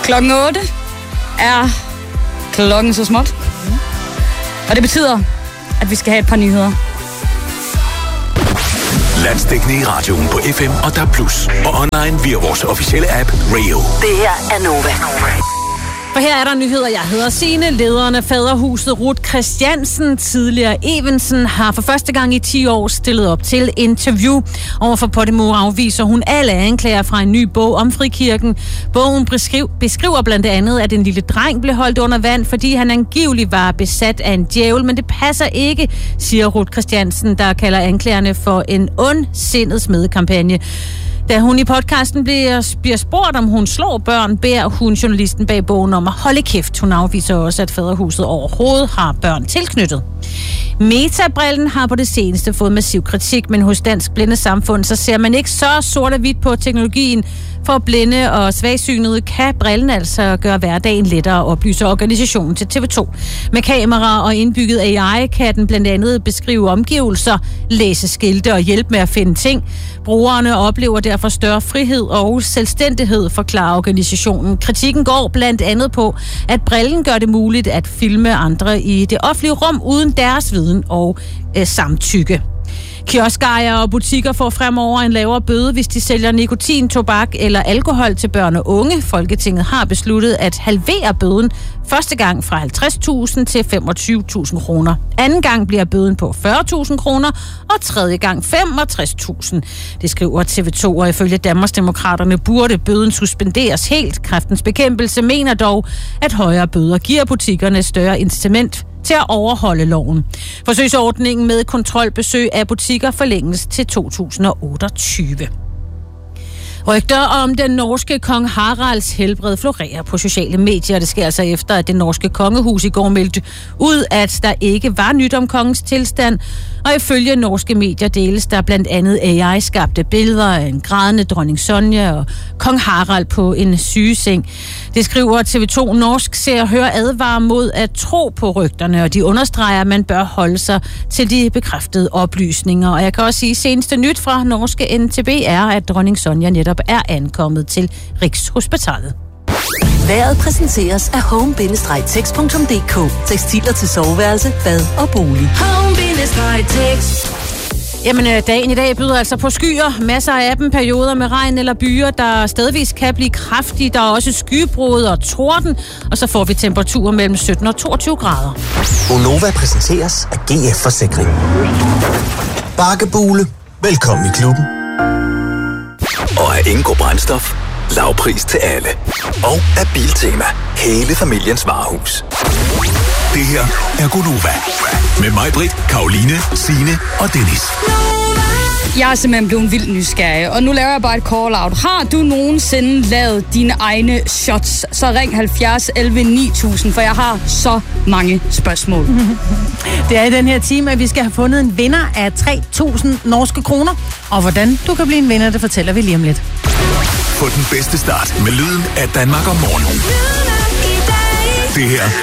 Klokken 8 er klokken så småt. Og det betyder, at vi skal have et par nyheder. Landsdækkende i radioen på FM og DAB+. Og online via vores officielle app Radio. Det her er Nova. For her er der nyheder. Jeg hedder Signe. Lederen af Faderhuset, Ruth Christiansen, tidligere Evensen, har for første gang i 10 år stillet op til interview. Overfor Podimo afviser hun alle anklager fra en ny bog om frikirken. Bogen beskriver blandt andet, at en lille dreng blev holdt under vand, fordi han angiveligt var besat af en djævel, men det passer ikke, siger Ruth Christiansen, der kalder anklagerne for en ondsindet smedekampagne. Da hun i podcasten bliver spurgt, om hun slår børn, beder hun journalisten bag bogen om at holde kæft. Hun afviser også, at Faderhuset overhovedet har børn tilknyttet. Metabrillen har på det seneste fået massiv kritik, men hos Dansk Blindesamfund så ser man ikke så sort og hvidt på teknologien. For blinde og svagsynede kan brillen altså gøre hverdagen lettere, oplyser organisationen til TV2. Med kamera og indbygget AI kan den blandt andet beskrive omgivelser, læse skilte og hjælpe med at finde ting. Brugerne oplever derfor større frihed og selvstændighed, forklarer organisationen. Kritikken går blandt andet på, at brillen gør det muligt at filme andre i det offentlige rum uden deres viden og samtykke. Kioskejere og butikker får fremover en lavere bøde, hvis de sælger nikotin, tobak eller alkohol til børn og unge. Folketinget har besluttet at halvere bøden første gang fra 50.000 til 25.000 kroner. Anden gang bliver bøden på 40.000 kroner, og tredje gang 65.000. Det skriver TV2, og ifølge Danmarksdemokraterne burde bøden suspenderes helt. Kræftens Bekæmpelse mener dog, at højere bøder giver butikkerne større incitament til at overholde loven. Forsøgsordningen med kontrolbesøg af butikker forlænges til 2028. Rygter om den norske kong Haralds helbred florerer på sociale medier. Det sker altså efter, at det norske kongehus i går meldte ud, at der ikke var nyt om kongens tilstand. Og ifølge norske medier deles der blandt andet AI-skabte billeder af en grædende dronning Sonja og kong Harald på en sygeseng. Det skriver TV2 Norsk ser og hører advarer mod at tro på rygterne, og de understreger, at man bør holde sig til de bekræftede oplysninger. Og jeg kan også sige, at seneste nyt fra norske NTB er, at dronning Sonja netop er ankommet til Rigshospitalet. Vejret præsenteres af home-text.dk. Tekstiler til soveværelse, bad og bolig. Home-text. Jamen, dagen i dag byder altså på skyer. Masser af dem, perioder med regn eller byer, der stedvis kan blive kraftige. Der er også skybrud og torden, og så får vi temperaturer mellem 17 og 22 grader. Gonova præsenteres af GF Forsikring. Bakkebule. Velkommen i klubben. Og af Ingo Brændstof. Lavpris til alle. Og af Biltema. Hele familiens varehus. Det her er Gonova. Med mig, Britt, Karoline, Signe og Dennis. Jeg er simpelthen blevet vildt nysgerrig, og nu laver jeg bare et call-out. Har du nogensinde lavet dine egne shots? Så ring 70 11 9000, for jeg har så mange spørgsmål. Det er i den her time, at vi skal have fundet en vinder af 3.000 norske kroner. Og hvordan du kan blive en vinder, det fortæller vi lige om lidt. Få den bedste start med lyden af Danmark om morgenen. Det her